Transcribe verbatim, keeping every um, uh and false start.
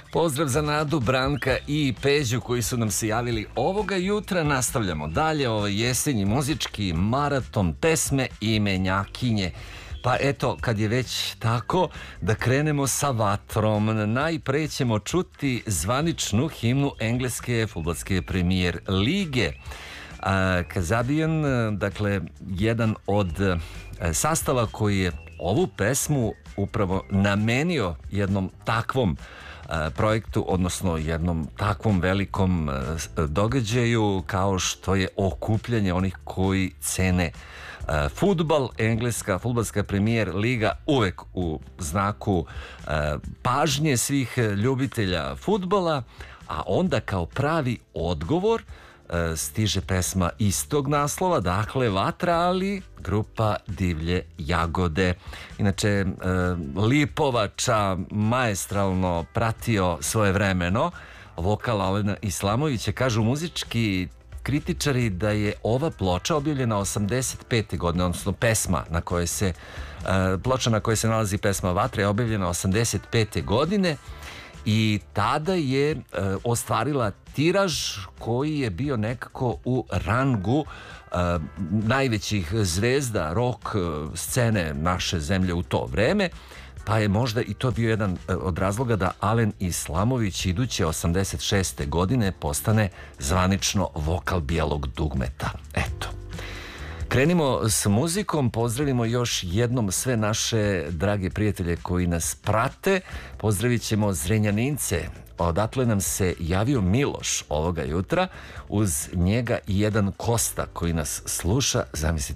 Pozdrav za Nadu, Branka i Peđu koji su nam se javili ovoga jutra. Nastavljamo dalje ovaj jesenji muzički maraton pesme i menjakinje. Pa eto, kad je već tako, da krenemo sa vatrom. Najpre ćemo čuti zvaničnu himnu engleske fudbalske premijer lige. Kazabijan, dakle, jedan od sastava koji je ovu pesmu upravo namenio jednom takvom projektu, odnosno jednom takvom velikom događaju kao što je okupljanje onih koji cene fudbal. Engleska fudbalska premijer liga uvek u znaku pažnje svih ljubitelja fudbala, a onda kao pravi odgovor stiže pesma istog naslova, dakle Vatra, ali grupa Divlje jagode. Inače, Lipovača maestralno pratio svoje vremeno vokal Alena Islamovića. Kažu muzički kritičari da je ova ploča objavljena osamdeset pete godine, odnosno pesma na kojoj se ploča na kojoj se nalazi pesma Vatra je objavljena osamdeset pete godine i tada je e, ostvarila tiraž koji je bio nekako u rangu e, najvećih zvezda rock scene naše zemlje u to vreme, pa je možda i to bio jedan od razloga da Alen Islamović iduće osamdeset šeste godine postane zvanično vokal Bijelog dugmeta. Eto. Krenimo s muzikom, pozdravimo još jednom sve naše drage prijatelje koji nas prate. Pozdravit ćemo Zrenjanince, odatle nam se javio Miloš ovoga jutra, uz njega i jedan Kosta koji nas sluša, zamislite,